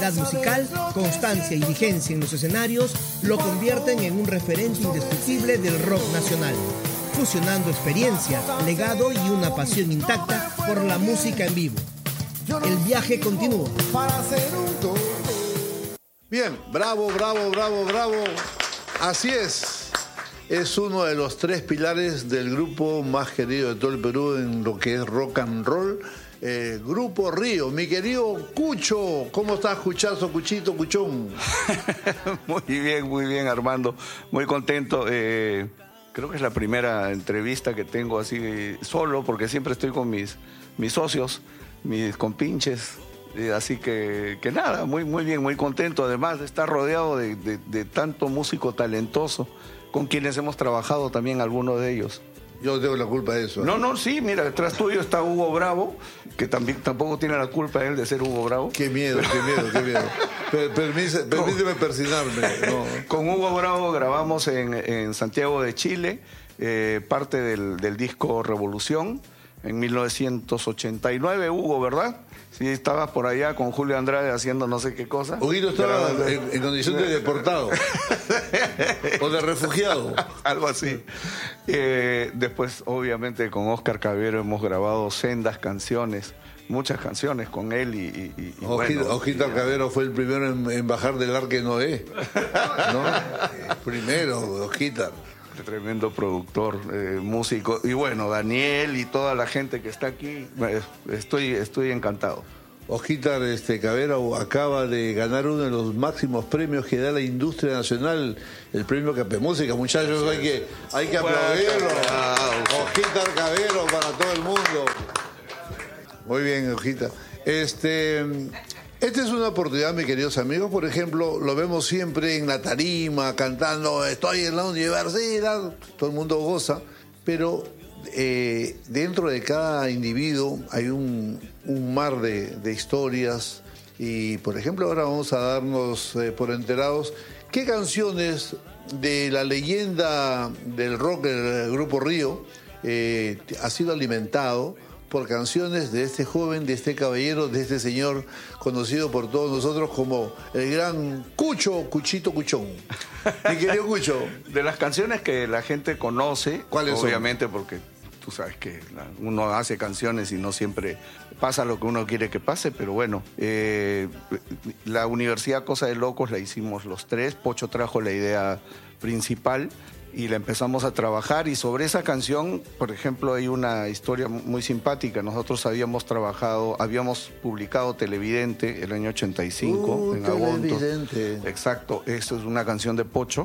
La musical, constancia y vigencia en los escenarios lo convierten en un referente indiscutible del rock nacional, fusionando experiencia, legado y una pasión intacta por la música en vivo. El viaje continúa. Bien, bravo, bravo, bravo, bravo. Así es. Es uno de los 3 pilares del grupo más querido de todo el Perú en lo que es rock and roll. Grupo Río. Mi querido Cucho, ¿cómo estás, Cuchazo, Cuchito, Cuchón? Muy bien, Armando. Muy contento. Creo que es la primera entrevista que tengo así solo, porque siempre estoy con mis socios, mis compinches. Así que nada, muy bien, muy contento. Además de estar rodeado de tanto músico talentoso, con quienes hemos trabajado también algunos de ellos. Yo tengo la culpa de eso. No, sí, mira, detrás tuyo está Hugo Bravo, que tampoco tiene la culpa él de ser Hugo Bravo. Qué miedo. Permíteme persignarme. No. Con Hugo Bravo grabamos en Santiago de Chile, parte del disco Revolución, en 1989, Hugo, ¿verdad? Sí, estabas por allá con Julio Andrade haciendo no sé qué cosa. Huguito estaba en condición de deportado o de refugiado. Algo así. Después, obviamente, con Óscar Cabero hemos grabado sendas canciones, muchas canciones con él y Óscar Cabero fue el primero en bajar del Arque Noé, ¿no? Primero, Óscar. Tremendo productor, músico. Y bueno, Daniel y toda la gente que está aquí, estoy encantado. Osquitar Cabero acaba de ganar uno de los máximos premios que da la industria nacional, el premio Capemúsica. Muchachos, hay que aplaudirlo. Osquitar Cabero para todo el mundo. Muy bien, Osquitar. Esta es una oportunidad, mis queridos amigos. Por ejemplo, lo vemos siempre en la tarima, cantando, estoy en la universidad, todo el mundo goza, pero dentro de cada individuo hay un mar de historias y, por ejemplo, ahora vamos a darnos por enterados qué canciones de la leyenda del rock del Grupo Río ha sido alimentado por canciones de este joven, de este caballero, de este señor conocido por todos nosotros como el gran Cuchito Cuchón. Mi querido Cucho. De las canciones que la gente conoce, ¿cuáles son? Obviamente, porque tú sabes que uno hace canciones y no siempre pasa lo que uno quiere que pase, pero bueno, la Universidad Cosa de Locos la hicimos los 3, Pocho trajo la idea principal y la empezamos a trabajar, y sobre esa canción, por ejemplo, hay una historia muy simpática. Nosotros habíamos publicado Televidente el año 85 en agosto. Exacto, esto es una canción de Pocho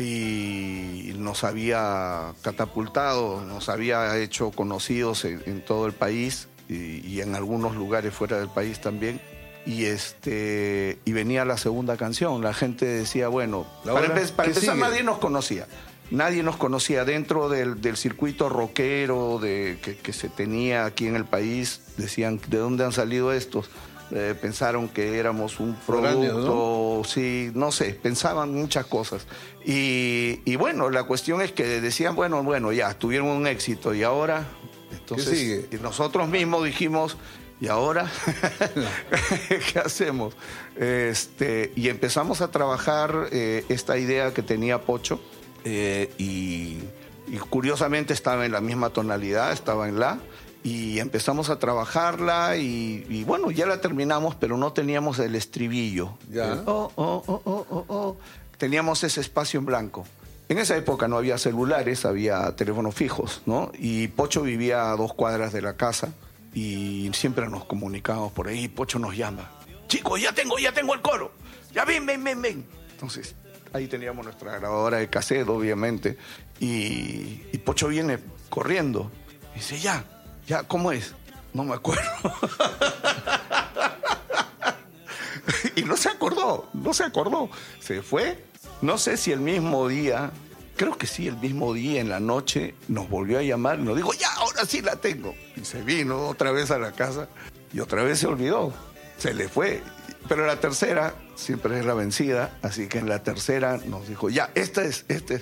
y nos había catapultado, nos había hecho conocidos en todo el país y en algunos lugares fuera del país también. Y venía la segunda canción. La gente decía, bueno, para empezar nadie nos conocía. Nadie nos conocía dentro del circuito rockero que se tenía aquí en el país. Decían, ¿de dónde han salido estos? Pensaron que éramos un producto, ¿no? Sí, no sé, pensaban muchas cosas. Y bueno, la cuestión es que decían, bueno, ya, tuvieron un éxito, ¿y ahora? Entonces, ¿qué sigue? Y nosotros mismos dijimos, ¿y ahora? ¿Qué hacemos? Y empezamos a trabajar esta idea que tenía Pocho. Y curiosamente estaba en la misma tonalidad, estaba en la, y empezamos a trabajarla y bueno, ya la terminamos, pero no teníamos el estribillo. Ya. Teníamos ese espacio en blanco. En esa época no había celulares, había teléfonos fijos, ¿no? Y Pocho vivía a 2 cuadras de la casa y siempre nos comunicábamos por ahí. Pocho nos llama, chicos, ya tengo el coro, ya ven. Entonces ahí teníamos nuestra grabadora de cassette, obviamente, y Pocho viene corriendo. Y dice, ya, ¿cómo es? No me acuerdo. Y no se acordó. Se fue. No sé si el mismo día, creo que sí, el mismo día en la noche nos volvió a llamar y nos dijo, ya, ahora sí la tengo. Y se vino otra vez a la casa y otra vez se olvidó. Se le fue. Pero la tercera siempre es la vencida, así que en la tercera nos dijo, ya, este es.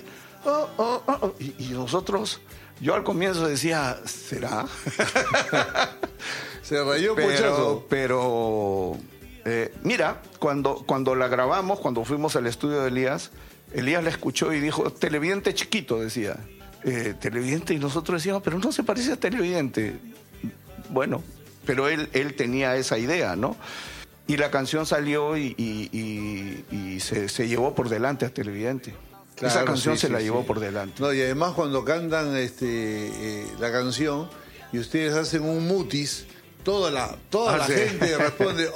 Y nosotros, yo al comienzo decía, ¿será? Se rayó Pochazo. Pero Mira, cuando la grabamos, cuando fuimos al estudio de Elías la escuchó y dijo, televidente chiquito, decía. Televidente, y nosotros decíamos, pero no se parece a televidente. Bueno, pero él tenía esa idea, ¿no? Y la canción salió y se llevó por delante a televidente. Claro, esa canción se la llevó por delante. No, y además cuando cantan la canción y ustedes hacen un mutis, toda la gente responde,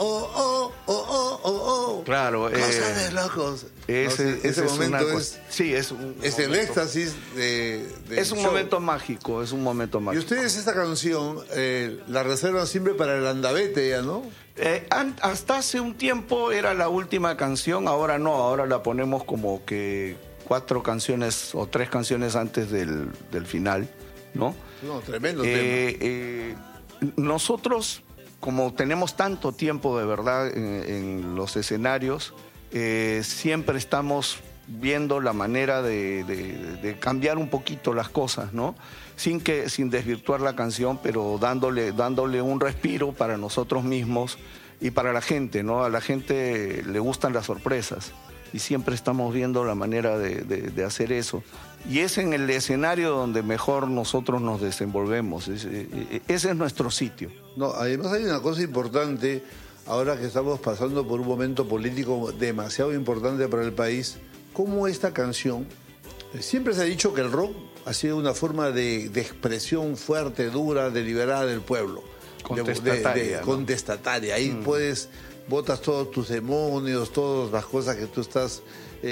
oh. Claro. Cosa de locos. Ese momento es el éxtasis es un momento mágico, es un momento mágico. Y ustedes esta canción la reservan siempre para el andavete, ya, ¿no? Hasta hace un tiempo era la última canción, ahora no, ahora la ponemos como que 4 canciones o 3 canciones antes del final, ¿no? No, tremendo tema. Nosotros, como tenemos tanto tiempo de verdad en los escenarios, siempre estamos viendo la manera de cambiar un poquito las cosas, ¿no? Sin desvirtuar la canción, pero dándole un respiro para nosotros mismos y para la gente, ¿no? A la gente le gustan las sorpresas y siempre estamos viendo la manera de hacer eso. Y es en el escenario donde mejor nosotros nos desenvolvemos. Ese es nuestro sitio. No, además hay una cosa importante, ahora que estamos pasando por un momento político demasiado importante para el país, como esta canción, siempre se ha dicho que el rock ha sido una forma de expresión fuerte, dura, deliberada del pueblo. Contestataria. Contestataria. Ahí botas todos tus demonios, todas las cosas que tú estás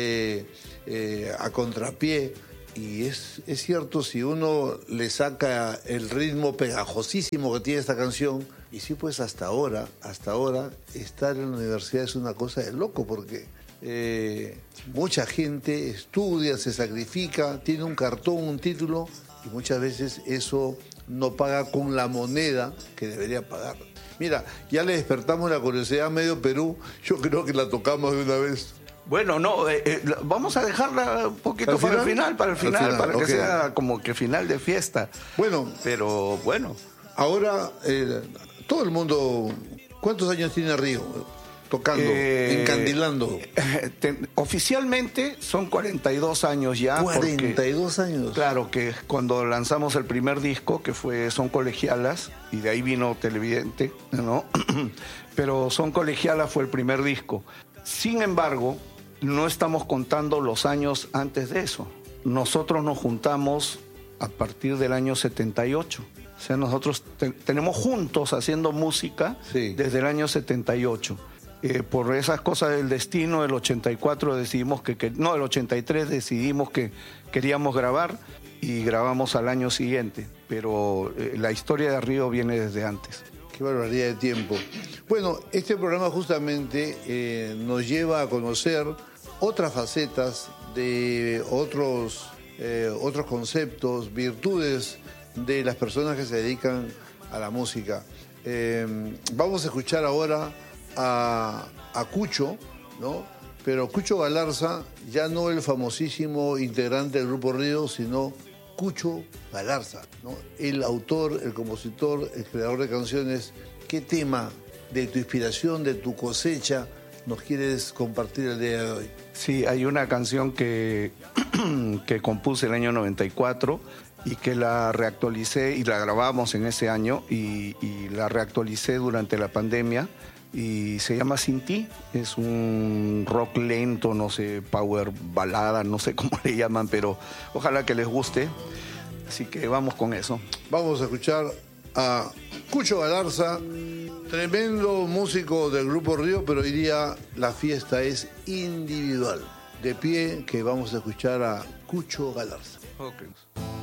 a contrapié. Y es cierto, si uno le saca el ritmo pegajosísimo que tiene esta canción, y sí, pues hasta ahora, estar en la universidad es una cosa de loco, porque mucha gente estudia, se sacrifica, tiene un cartón, un título, y muchas veces eso no paga con la moneda que debería pagar. Mira, ya le despertamos la curiosidad a medio Perú, yo creo que la tocamos de una vez. Bueno, no, vamos a dejarla un poquito para el final, para que sea como que final de fiesta. Bueno. Pero bueno. Ahora, todo el mundo, ¿cuántos años tiene Río tocando, encandilando? Oficialmente son 42 años ya. 42 años. Claro, que cuando lanzamos el primer disco, que fue Son Colegialas, y de ahí vino Televidente, ¿no? Pero Son Colegialas fue el primer disco. Sin embargo, no estamos contando los años antes de eso. Nosotros nos juntamos a partir del año 78. O sea, nosotros tenemos juntos haciendo música desde el año 78. Por esas cosas del destino, el 84 decidimos el 83 decidimos que queríamos grabar y grabamos al año siguiente. Pero la historia de Río viene desde antes. Qué barbaridad de tiempo. Bueno, este programa justamente nos lleva a conocer otras facetas de otros conceptos, virtudes de las personas que se dedican a la música. Vamos a escuchar ahora a Cucho, ¿no? Pero Cucho Galarza, ya no el famosísimo integrante del Grupo Río, sino Cucho Galarza, ¿no? El autor, el compositor, el creador de canciones. ¿Qué tema de tu inspiración, de tu cosecha, nos quieres compartir el día de hoy? Sí, hay una canción que compuse el año 94 y que la reactualicé y la grabamos en ese año y la reactualicé durante la pandemia y se llama Sin Ti. Es un rock lento, no sé, power balada, no sé cómo le llaman, pero ojalá que les guste. Así que vamos con eso. Vamos a escuchar a Cucho Galarza, tremendo músico del Grupo Río, pero hoy día la fiesta es individual. De pie, que vamos a escuchar a Cucho Galarza. Okay.